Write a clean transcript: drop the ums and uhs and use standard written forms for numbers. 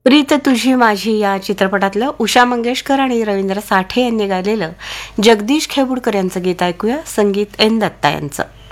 प्रीत तुझी माझी या चित्रपटातलं उषा मंगेशकर आणि रवींद्र साठे यांनी गायलेलं जगदीश खेबुडकर यांचं गीत ऐकूया. संगीत एन दत्ता यांचं.